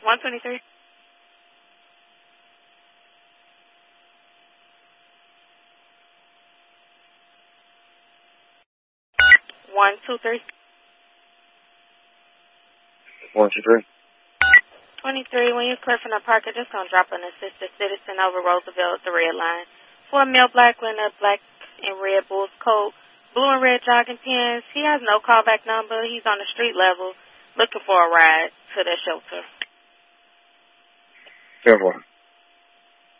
123. 123. 123. 23. When you're clear from the park, you're just going to drop an assisted citizen over Roosevelt at the red line. For a male black in a black and red Bulls coat, blue and red jogging pants. He has no callback number. He's on the street level looking for a ride to the shelter. 10-4.